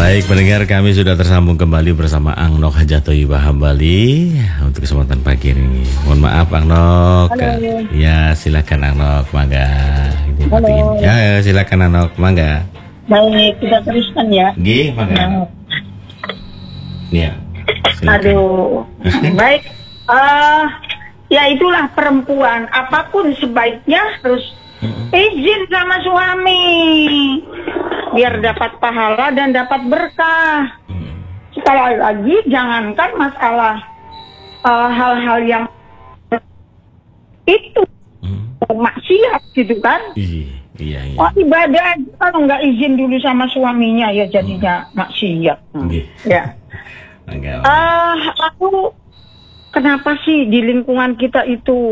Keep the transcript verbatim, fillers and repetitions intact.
Baik pendengar, kami sudah tersambung kembali bersama Ang Nok Hajatoyibah Hambali untuk kesempatan pagi ini. Mohon maaf Ang Nok. Halo. Ya silakan Ang Nok, mangga. Ini Halo. matiin. Ya silakan Ang Nok, mangga. Baik, kita teruskan ya. G, mangga. Nah, Ya. Silakan. aduh, baik. Ah, ya itulah perempuan. Apapun sebaiknya harus izin sama suami, biar dapat pahala dan dapat berkah. Sekali lagi, jangankan masalah ah, hal-hal yang itu maksiat gitu kan. Iya, iya, iya. Oh, ibadah kalau nggak izin dulu sama suaminya ya jadinya maksiat. Hmm. Nggih. Ya. Mangga. Ah, aku kenapa sih di lingkungan kita itu